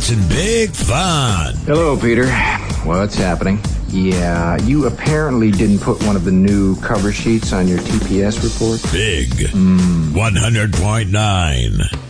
sports and big fun. Hello, Peter. What's happening? Yeah, you apparently didn't put one of the new cover sheets on your TPS report. Big 100.9.